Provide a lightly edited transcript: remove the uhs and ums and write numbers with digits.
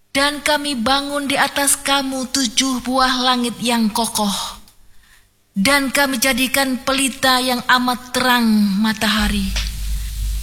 Dan kami bangun di atas kamu 7 buah langit yang kokoh. Dan kami jadikan pelita yang amat terang matahari.